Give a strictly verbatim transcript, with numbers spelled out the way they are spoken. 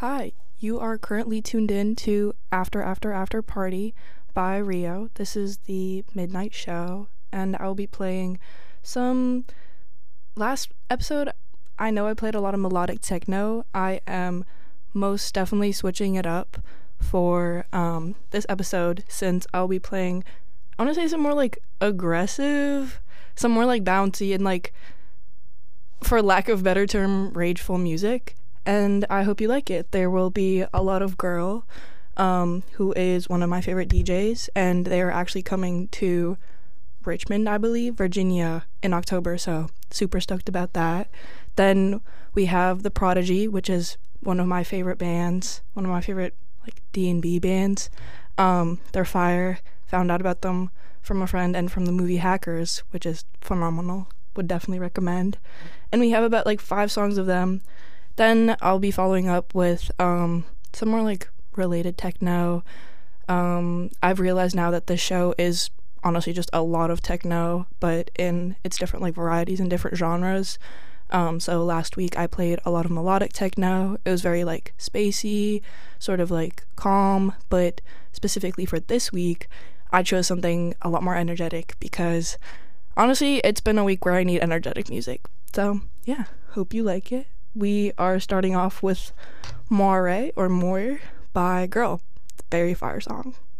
Hi, you are currently tuned in to After After After Party by Rio. This is the midnight show, and I'll be playing some. Last episode, I know I played a lot of melodic techno. I am most definitely switching it up for um, this episode since I'll be playing, I want to say some more like aggressive, some more like bouncy and like, for lack of better term, rageful music. And I hope you like it. There will be a lot of Girl, um, who is one of my favorite D Js, and they are actually coming to Richmond, I believe, Virginia in October, so super stoked about that. Then we have The Prodigy, which is one of my favorite bands, one of my favorite like D and B bands. Um, they're fire. Found out about them from a friend and from the movie Hackers, which is phenomenal. Would definitely recommend. And we have about like five songs of them. Then I'll be following up with um, some more like related techno. Um, I've realized now that this show is honestly just a lot of techno, but in its different like varieties and different genres. Um, so last week I played a lot of melodic techno. It was very like spacey, sort of like calm, but specifically for this week, I chose something a lot more energetic because honestly, it's been a week where I need energetic music. So yeah, hope you like it. We are starting off with Moire or Moire by Girl. Very fire song.